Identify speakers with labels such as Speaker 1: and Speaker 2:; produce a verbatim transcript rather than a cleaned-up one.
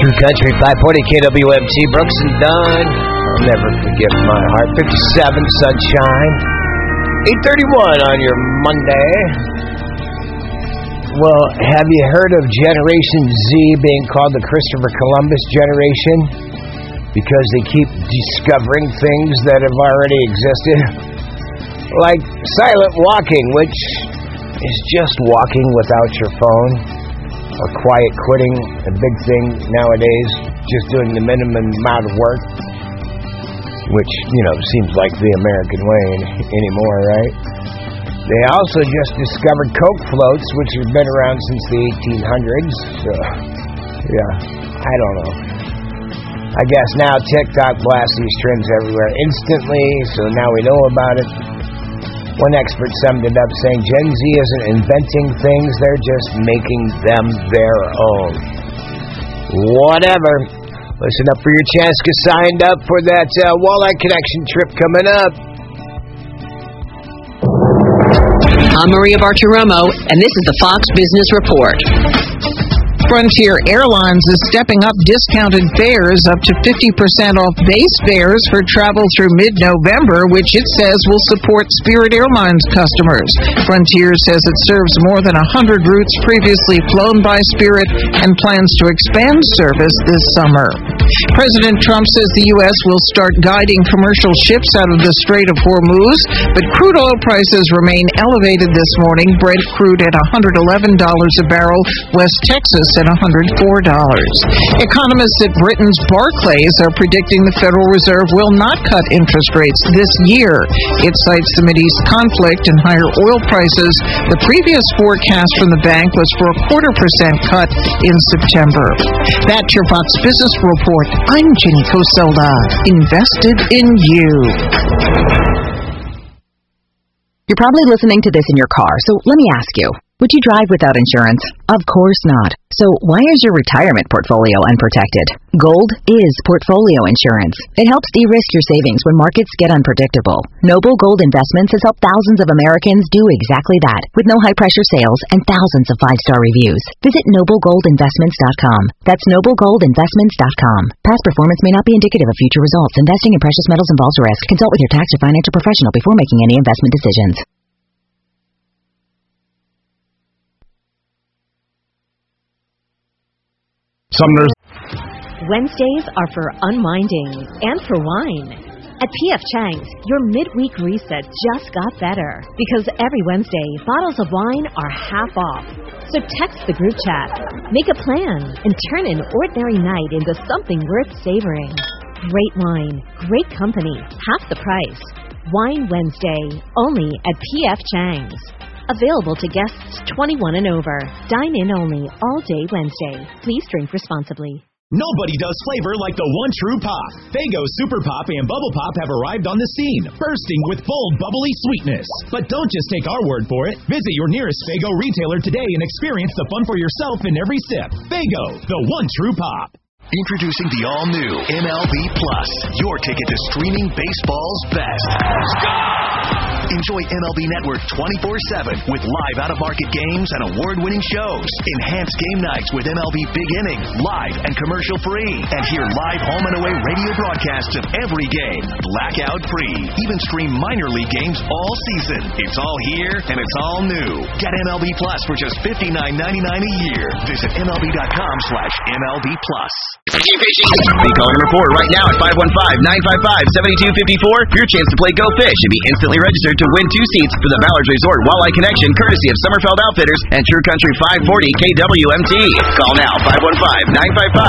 Speaker 1: True Country, five forty K W M T, Brooks and Dunn. I'll never forget my heart. fifty-seven, sunshine. eight thirty-one on your Monday. Well, have you heard of Generation Z being called the Christopher Columbus generation? Because they keep discovering things that have already existed. Like silent walking, which is just walking without your phone. Or quiet quitting, a big thing nowadays. Just doing the minimum amount of work. Which, you know, seems like the American way anymore, right? They also just discovered Coke floats, which have been around since the eighteen hundreds. So, yeah, I don't know. I guess now TikTok blasts these trends everywhere instantly, so now we know about it. One expert summed it up saying Gen Z isn't inventing things, they're just making them their own. Whatever. Listen up for your chance to get signed up for that uh, Walleye Connection trip coming up.
Speaker 2: I'm Maria Bartiromo, and this is the Fox Business Report. Frontier Airlines is stepping up discounted fares up to fifty percent off base fares for travel through mid-November, which it says will support Spirit Airlines customers. Frontier says it serves more than one hundred routes previously flown by Spirit and plans to expand service this summer. President Trump says the U S will start guiding commercial ships out of the Strait of Hormuz, but crude oil prices remain elevated this morning. Brent crude at one hundred eleven dollars a barrel, West Texas at one hundred four dollars. Economists at Britain's Barclays are predicting the Federal Reserve will not cut interest rates this year. It cites the Mideast conflict and higher oil prices. The previous forecast from the bank was for a quarter percent cut in September. That's your Fox Business Report. I'm Jenny Coselda. Invested in you.
Speaker 3: You're probably listening to this in your car, so let me ask you. Would you drive without insurance? Of course not. So why is your retirement portfolio unprotected? Gold is portfolio insurance. It helps de-risk your savings when markets get unpredictable. Noble Gold Investments has helped thousands of Americans do exactly that, with no high-pressure sales and thousands of five-star reviews. Visit noble gold investments dot com. That's noble gold investments dot com. Past performance may not be indicative of future results. Investing in precious metals involves risk. Consult with your tax or financial professional before making any investment decisions.
Speaker 4: Sumner's.
Speaker 5: Wednesdays are for unwinding and for wine. At P F Chang's, your midweek reset just got better because every Wednesday, bottles of wine are half off. So text the group chat, make a plan, and turn an ordinary night into something worth savoring. Great wine, great company, half the price. Wine Wednesday, only at P F Chang's. Available to guests twenty-one and over. Dine in only all day Wednesday. Please drink responsibly.
Speaker 6: Nobody does flavor like the One True Pop. Faygo Super Pop and Bubble Pop have arrived on the scene, bursting with bold, bubbly sweetness. But don't just take our word for it. Visit your nearest Faygo retailer today and experience the fun for yourself in every sip. Faygo, the One True Pop.
Speaker 7: Introducing the all-new M L B Plus, your ticket to streaming baseball's best. Enjoy M L B Network twenty-four seven with live out-of-market games and award-winning shows. Enhance game nights with M L B Big Inning, live and commercial-free. And hear live home and away radio broadcasts of every game, blackout-free. Even stream minor league games all season. It's all here and it's all new. Get M L B Plus for just fifty-nine ninety-nine a year. Visit M L B dot com slash M L B Plus.
Speaker 8: Be calling a report right now at five one five, nine five five, seven two five four for your chance to play Go Fish and be instantly registered to win two seats for the Ballard Resort Walleye Connection courtesy of Summerfeld Outfitters and True Country five forty K W M T. Call now five one five, nine five five